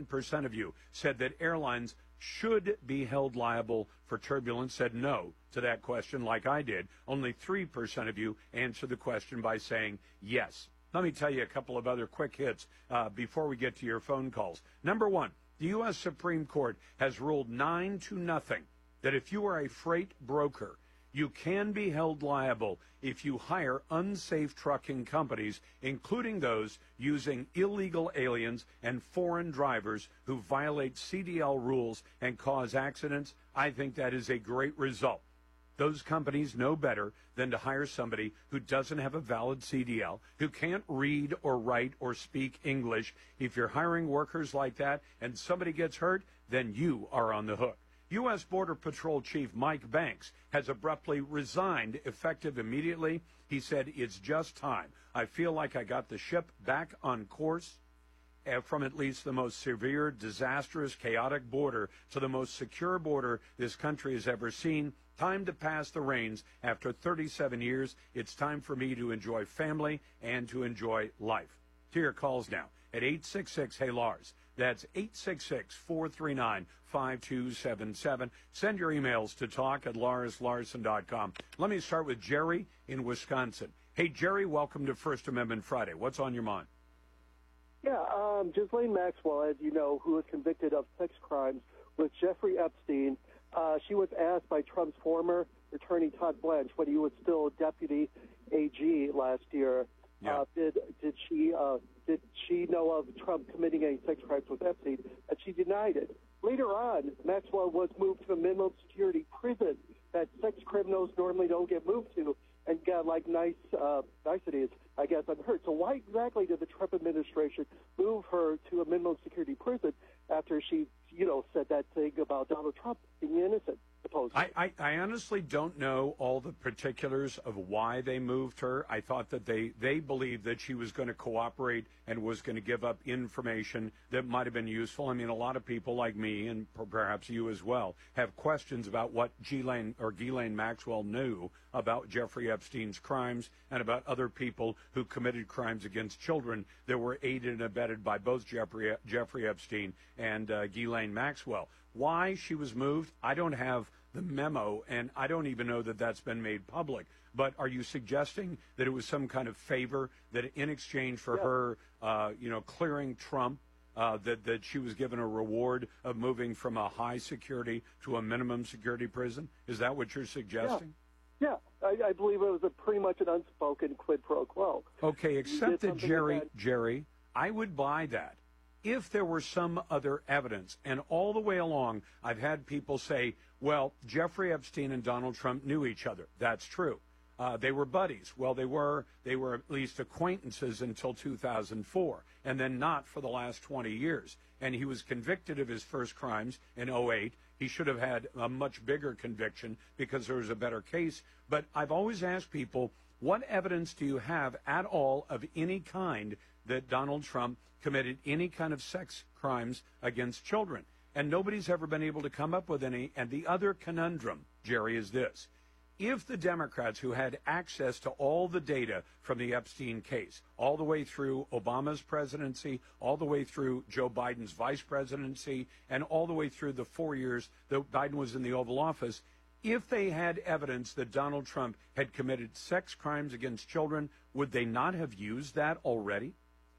87% of you said that airlines should be held liable for turbulence, said no to that question like I did. Only 3% of you answered the question by saying yes. Let me tell you a couple of other quick hits before we get to your phone calls. Number one, the U.S. Supreme Court has ruled 9-0 that if you are a freight broker, you can be held liable if you hire unsafe trucking companies, including those using illegal aliens and foreign drivers who violate CDL rules and cause accidents. I think that is a great result. Those companies know better than to hire somebody who doesn't have a valid CDL, who can't read or write or speak English. If you're hiring workers like that and somebody gets hurt, then you are on the hook. U.S. Border Patrol Chief Mike Banks has abruptly resigned, effective immediately. He said, "It's just time. I feel like I got the ship back on course from at least the most severe, disastrous, chaotic border to the most secure border this country has ever seen. Time to pass the reins. After 37 years, it's time for me to enjoy family and to enjoy life." To your calls now at 866-HEY-LARS. That's 866-439-5277. Send your emails to talk@larslarson.com. Let me start with Jerry in Wisconsin. Hey, Jerry, welcome to First Amendment Friday. What's on your mind? Yeah, Ghislaine Maxwell, as you know, who was convicted of sex crimes with Jeffrey Epstein, she was asked by Trump's former attorney, Todd Blanche, when he was still deputy AG last year, did she know of Trump committing any sex crimes with Epstein, and she denied it. Later on, Maxwell was moved to a minimum security prison that sex criminals normally don't get moved to, and got like niceties, I guess, on her. So why exactly did the Trump administration move her to a minimum security prison after she, said that thing about Donald Trump being innocent? I honestly don't know all the particulars of why they moved her. I thought that they believed that she was going to cooperate and was going to give up information that might have been useful. I mean, a lot of people like me, and perhaps you as well, have questions about what Ghislaine Maxwell knew about Jeffrey Epstein's crimes and about other people who committed crimes against children that were aided and abetted by both Jeffrey Epstein and Ghislaine Maxwell. Why she was moved, I don't have the memo, and I don't even know that that's been made public. But are you suggesting that it was some kind of favor, that in exchange for her, clearing Trump, that she was given a reward of moving from a high security to a minimum security prison? Is that what you're suggesting? Yeah, I believe it was pretty much an unspoken quid pro quo. Okay, except that, Jerry, I would buy that if there were some other evidence. And all the way along, I've had people say, well, Jeffrey Epstein and Donald Trump knew each other. That's true. They were buddies. Well, they were at least acquaintances until 2004, and then not for the last 20 years. And he was convicted of his first crimes in 2008. He should have had a much bigger conviction because there was a better case. But I've always asked people, what evidence do you have at all of any kind that Donald Trump committed any kind of sex crimes against children? And nobody's ever been able to come up with any. And the other conundrum, Jerry, is this. If the Democrats, who had access to all the data from the Epstein case, all the way through Obama's presidency, all the way through Joe Biden's vice presidency, and all the way through the 4 years that Biden was in the Oval Office, if they had evidence that Donald Trump had committed sex crimes against children, would they not have used that already?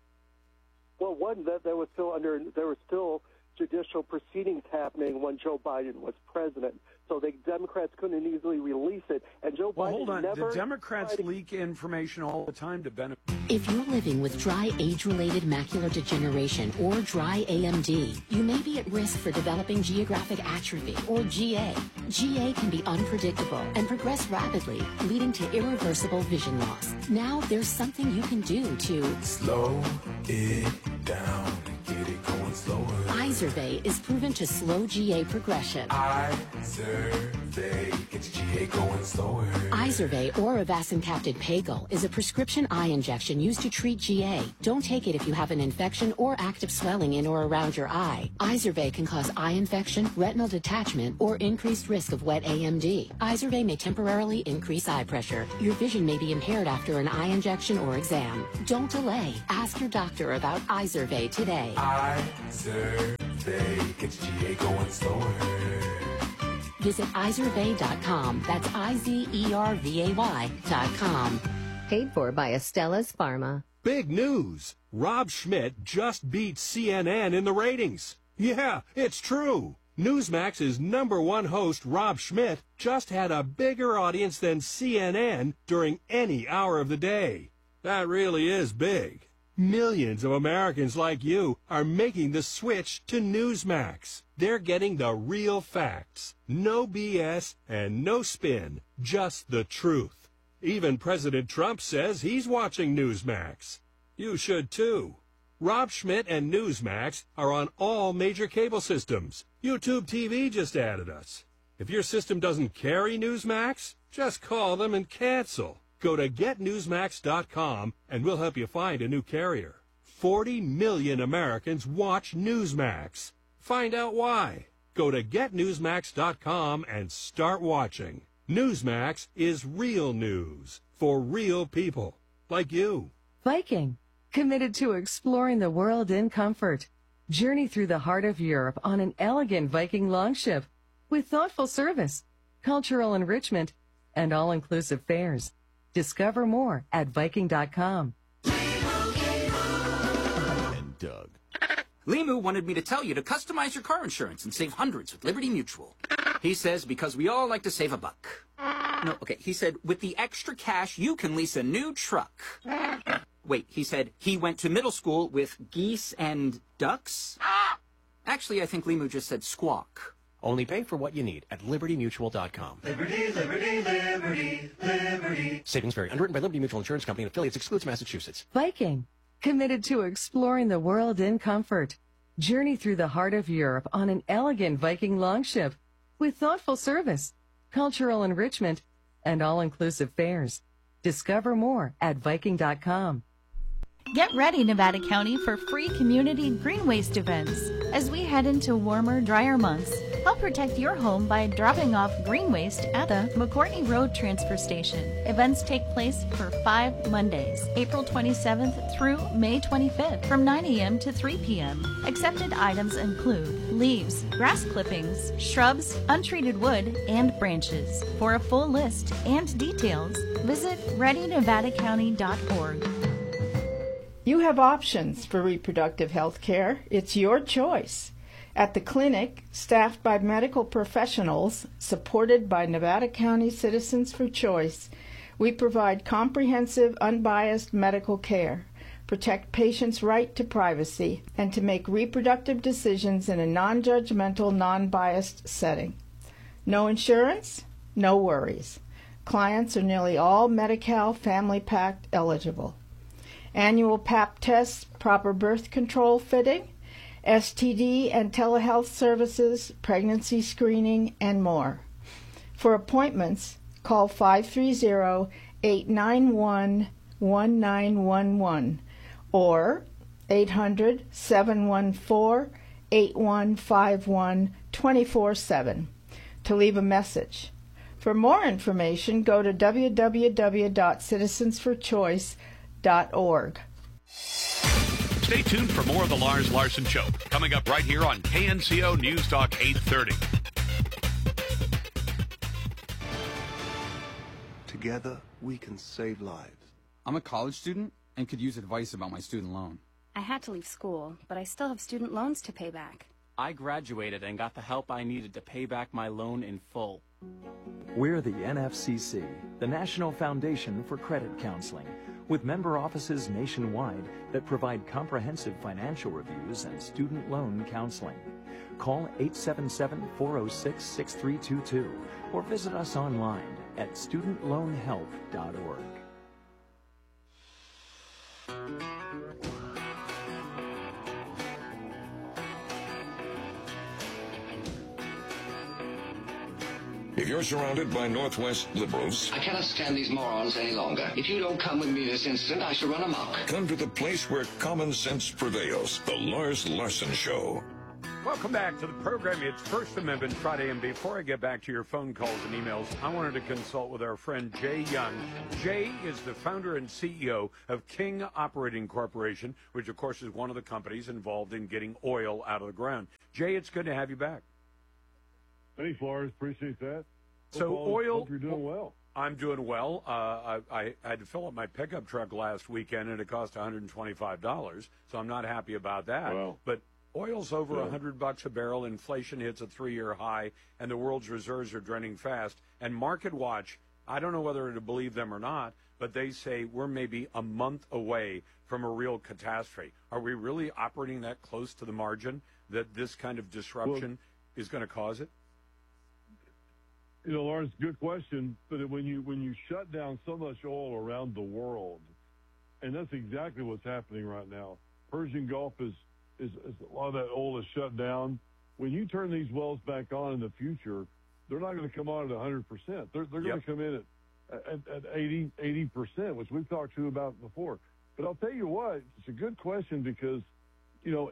Well, one, that there were still judicial proceedings happening when Joe Biden was president. So the Democrats couldn't easily release it. And Joe Biden hold on. The Democrats leak information all the time to benefit. If you're living with dry age-related macular degeneration or dry AMD, you may be at risk for developing geographic atrophy or GA. GA can be unpredictable and progress rapidly, leading to irreversible vision loss. Now there's something you can do to slow it down and get it going slower. Izervay is proven to slow GA progression. Izervay. Izervay gets GA going slower. Izervay or avacincaptad Pagel is a prescription eye injection used to treat GA. Don't take it if you have an infection or active swelling in or around your eye. Izervay can cause eye infection, retinal detachment, or increased risk of wet AMD. Izervay may temporarily increase eye pressure. Your vision may be impaired after an eye injection or exam. Don't delay. Ask your doctor about Izervay today. Izervay gets GA going slower. Visit Izervay.com. That's IZERVAY.com. Paid for by Astellas Pharma. Big news! Rob Schmidt just beat CNN in the ratings. Yeah, it's true. Newsmax's #1 host, Rob Schmidt, just had a bigger audience than CNN during any hour of the day. That really is big. Millions of Americans like you are making the switch to Newsmax. They're getting the real facts. No BS and no spin. Just the truth. Even President Trump says he's watching Newsmax. You should too. Rob Schmidt and Newsmax are on all major cable systems. YouTube TV just added us. If your system doesn't carry Newsmax, just call them and cancel. Go to getnewsmax.com and we'll help you find a new carrier. 40 million Americans watch Newsmax. Find out why. Go to getnewsmax.com and start watching. Newsmax is real news for real people like you. Viking, committed to exploring the world in comfort. Journey through the heart of Europe on an elegant Viking longship with thoughtful service, cultural enrichment, and all-inclusive fares. Discover more at Viking.com. And Doug. Limu wanted me to tell you to customize your car insurance and save hundreds with Liberty Mutual. He says because we all like to save a buck. No, okay, he said with the extra cash you can lease a new truck. Wait, he said he went to middle school with geese and ducks? Actually, I think Limu just said squawk. Only pay for what you need at LibertyMutual.com. Liberty, liberty, liberty, liberty. Savings vary. Underwritten by Liberty Mutual Insurance Company and affiliates. Excludes Massachusetts. Viking, committed to exploring the world in comfort. Journey through the heart of Europe on an elegant Viking longship with thoughtful service, cultural enrichment, and all-inclusive fares. Discover more at Viking.com. Get ready, Nevada County, for free community green waste events. As we head into warmer, drier months, help protect your home by dropping off green waste at the McCourtney Road Transfer Station. Events take place for 5 Mondays, April 27th through May 25th, from 9 a.m. to 3 p.m. Accepted items include leaves, grass clippings, shrubs, untreated wood, and branches. For a full list and details, visit readynevadacounty.org. You have options for reproductive health care. It's your choice. At the clinic, staffed by medical professionals, supported by Nevada County Citizens for Choice, we provide comprehensive, unbiased medical care, protect patients' right to privacy, and to make reproductive decisions in a non-judgmental, non-biased setting. No insurance? No worries. Clients are nearly all Medi-Cal Family Pack eligible. Annual Pap tests, proper birth control fitting, STD and telehealth services, pregnancy screening, and more. For appointments, call 530-891-1911 or 800-714-8151 24/7 to leave a message. For more information, go to www.citizensforchoice.org. Stay tuned for more of the Lars Larson Show, coming up right here on KNCO News Talk 830. Together, we can save lives. I'm a college student and could use advice about my student loan. I had to leave school, but I still have student loans to pay back. I graduated and got the help I needed to pay back my loan in full. We're the NFCC, the National Foundation for Credit Counseling, with member offices nationwide that provide comprehensive financial reviews and student loan counseling. Call 877-406-6322 or visit us online at studentloanhelp.org. If you're surrounded by Northwest liberals, I cannot stand these morons any longer. If you don't come with me this instant, I shall run amok. come to the place where common sense prevails. The Lars Larson Show. Welcome back to the program. It's First Amendment Friday, and before I get back to your phone calls and emails, I wanted to consult with our friend Jay Young. Jay is the founder and CEO of King Operating Corporation, which, of course, is one of the companies involved in getting oil out of the ground. Jay, it's good to have you back. Thanks, Lars. Appreciate that. Hope you're doing well. I'm doing well. I had to fill up my pickup truck last weekend, and it cost $125, so I'm not happy about that. Wow. But oil's over $100 a barrel. Inflation hits a 3-year high, and the world's reserves are draining fast. And Market Watch, I don't know whether to believe them or not, but they say we're maybe a month away from a real catastrophe. Are we really operating that close to the margin that this kind of disruption is going to cause it? You know, Lawrence, good question. But when you shut down so much oil around the world, and that's exactly what's happening right now. Persian Gulf is a lot of that oil is shut down. When you turn these wells back on in the future, they're not going to come on at 100%. They're going to come in at 80%, which we've talked to you about before. But I'll tell you what, it's a good question because, you know,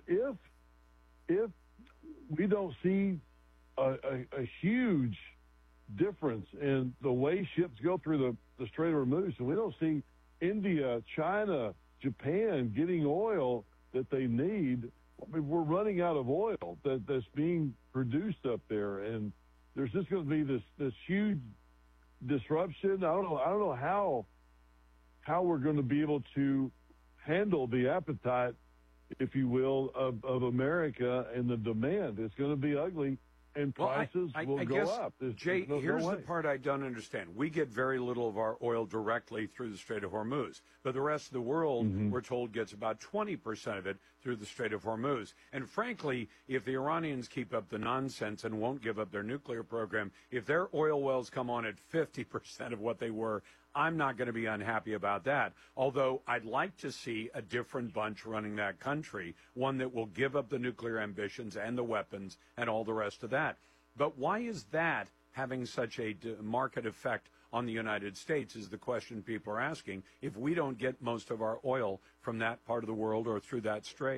if we don't see a huge difference in the way ships go through the Strait of Hormuz, and we don't see India, China, Japan getting oil that they need. I mean, we're running out of oil that's being produced up there, and there's just going to be this huge disruption. I don't know how we're going to be able to handle the appetite, if you will, of America and the demand. It's going to be ugly, and prices will go up. Jay, here's the part I don't understand. We get very little of our oil directly through the Strait of Hormuz, but the rest of the world, we're told, gets about 20% of it through the Strait of Hormuz. And frankly, if the Iranians keep up the nonsense and won't give up their nuclear program, if their oil wells come on at 50% of what they were, I'm not going to be unhappy about that, although I'd like to see a different bunch running that country, one that will give up the nuclear ambitions and the weapons and all the rest of that. But why is that having such a market effect on the United States is the question people are asking if we don't get most of our oil from that part of the world or through that strait?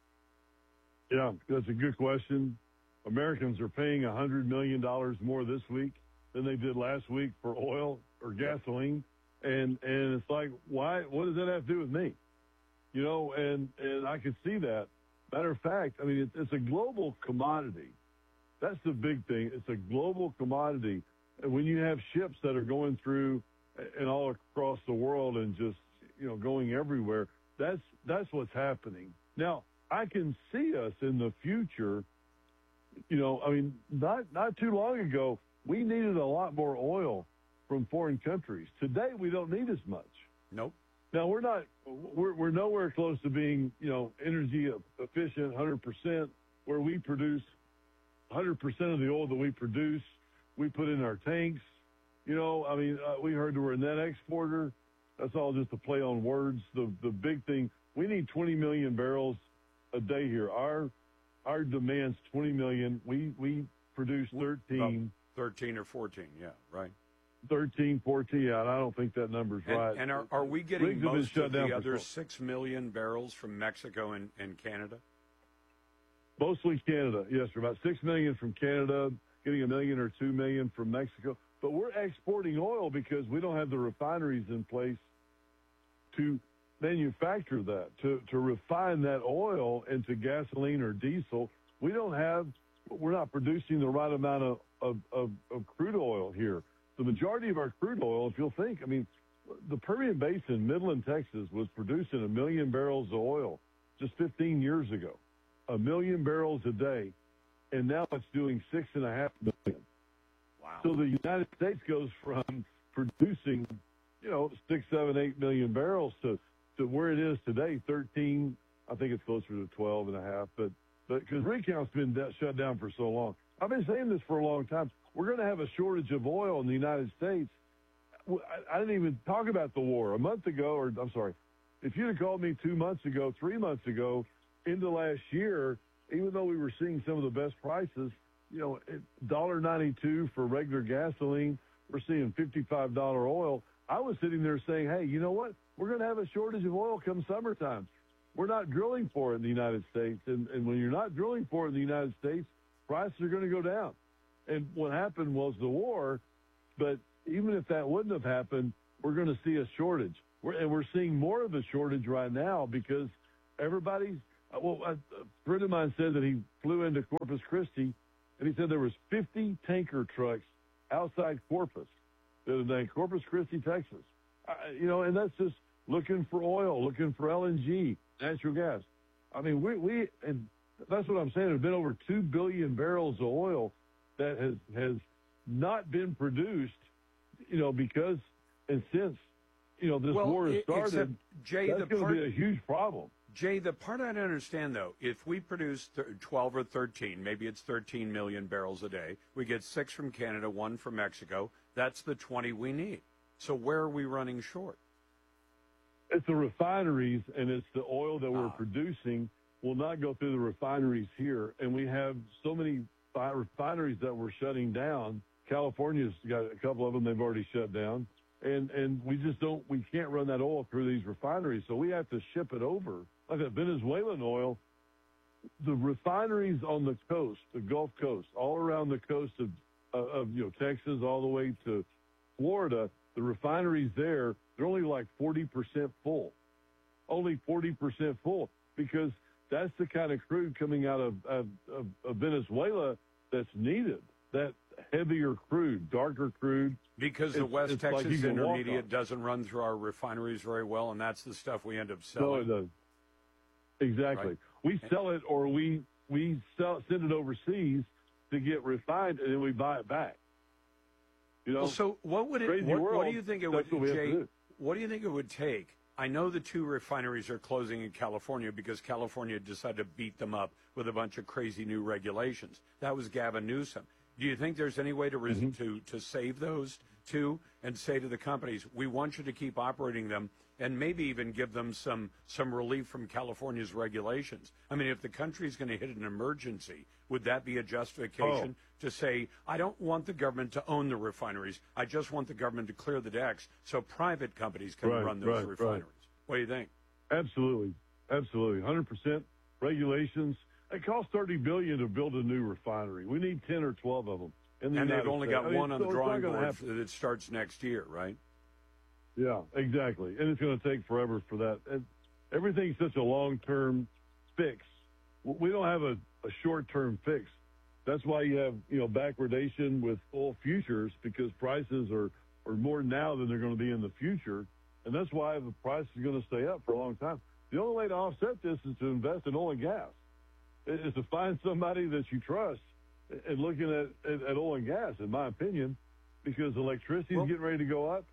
Yeah, that's a good question. Americans are paying $100 million more this week than they did last week for oil or gasoline, and it's like, why? What does that have to do with me? You know, and I can see that. Matter of fact, I mean, it's a global commodity. That's the big thing. It's a global commodity, and when you have ships that are going through and all across the world and just, you know, going everywhere, that's what's happening. Now, I can see us in the future. You know, I mean, not too long ago, we needed a lot more oil from foreign countries. Today, we don't need as much. Nope. Now, we're nowhere close to being, you know, energy efficient 100%, where we produce 100% of the oil that we produce, we put in our tanks. You know, I mean, we heard that we're a net exporter. That's all just a play on words. The big thing, we need 20 million barrels a day here. Our demand's 20 million. We produce 13. 13 or 14, yeah, right. 13, 14, yeah, and I don't think that number's right. And are we getting most of the other 6 million barrels from Mexico and Canada? Mostly Canada, yes, sir. About 6 million from Canada, getting 1 million or 2 million from Mexico. But we're exporting oil because we don't have the refineries in place to manufacture that, to refine that oil into gasoline or diesel. We're not producing the right amount of crude oil here. The majority of our crude oil, if you'll think, I mean, the Permian Basin, Midland, Texas, was producing 1 million barrels of oil just 15 years ago. 1 million barrels a day, and now it's doing 6.5 million. Wow. So the United States goes from producing, you know, 6, 7, 8 million barrels to where it is today, 13. I think it's closer to 12.5, but because rig count's been shut down for so long. I've been saying this for a long time. We're going to have a shortage of oil in the United States. I didn't even talk about the war. A month ago, or I'm sorry, if you'd have called me 2 months ago, 3 months ago, into last year, even though we were seeing some of the best prices, $1.92 for regular gasoline. We're seeing $55 oil. I was sitting there saying, hey, you know what? We're going to have a shortage of oil come summertime. We're not drilling for it in the United States. And when you're not drilling for it in the United States, prices are going to go down. And what happened was the war. But even if that wouldn't have happened, we're going to see a shortage. We're seeing more of a shortage right now because everybody's a friend of mine said that he flew into Corpus Christi, and he said there was 50 tanker trucks outside Corpus the other day, Corpus Christi, Texas. And that's just looking for oil, looking for LNG, natural gas. I mean, and that's what I'm saying. There's been over 2 billion barrels of oil that has not been produced, because and since, this war has started, Jay, that's going to be a huge problem. Jay, the part I don't understand, though, if we produce 12 or 13, maybe it's 13 million barrels a day, we get 6 from Canada, 1 from Mexico, that's the 20 we need. So where are we running short? It's the refineries, and it's the oil that we're producing will not go through the refineries here. And we have so many refineries that we're shutting down. California's got a couple of them they've already shut down. And we can't run that oil through these refineries. So we have to ship it over. Like that Venezuelan oil, the refineries on the coast, the Gulf Coast, all around the coast of Texas, all the way to Florida, the refineries there, they're only like 40% full. Only 40% full, because that's the kind of crude coming out of Venezuela that's needed. That heavier crude, darker crude. Because the West Texas Intermediate doesn't run through our refineries very well, and that's the stuff we end up selling. No, it doesn't. Exactly. Right. We sell it, or we send it overseas to get refined, and then we buy it back. Well, so what do you think it would, Jay? What do you think it would take? I know the 2 refineries are closing in California because California decided to beat them up with a bunch of crazy new regulations. That was Gavin Newsom. Do you think there's any way to save those 2 and say to the companies, we want you to keep operating them and maybe even give them some relief from California's regulations? I mean, if the country's going to hit an emergency, would that be a justification to say, I don't want the government to own the refineries. I just want the government to clear the decks so private companies can run those refineries. What do you think? Absolutely. 100% regulations. It costs $30 billion to build a new refinery. We need 10 or 12 of them. And they've only got one on the drawing board that starts next year, right? Yeah, exactly. And it's going to take forever for that. And everything's such a long-term fix. We don't have a short-term fix. That's why you have, backwardation with oil futures, because prices are more now than they're going to be in the future. And that's why the price is going to stay up for a long time. The only way to offset this is to invest in oil and gas. Is to find somebody that you trust and looking at oil and gas, in my opinion, because electricity is getting ready to go up.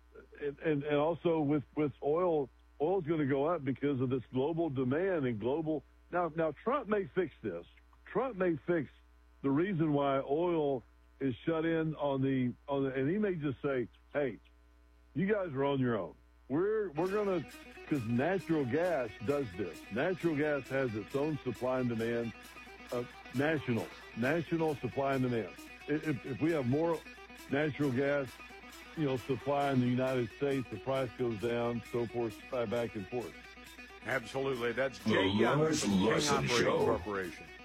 And also with oil's going to go up because of this global demand and global. Now Trump may fix this. Trump may fix the reason why oil is shut in on the, and he may just say, hey, you guys are on your own. We're going to, because natural gas does this. Natural gas has its own supply and demand, national supply and demand. If we have more natural gas, supply in the United States, the price goes down, so forth, back and forth. Absolutely. That's Jay Young, King Operating Corporation.